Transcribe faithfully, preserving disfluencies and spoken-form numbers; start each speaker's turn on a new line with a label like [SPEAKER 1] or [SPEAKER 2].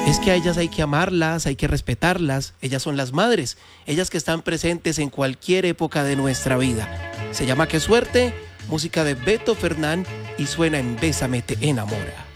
[SPEAKER 1] Es que a ellas hay que amarlas, hay que respetarlas. Ellas son las madres, ellas que están presentes en cualquier época de nuestra vida. Se llama Qué Suerte, música de Beto Fernán y suena en Bésame te enamora.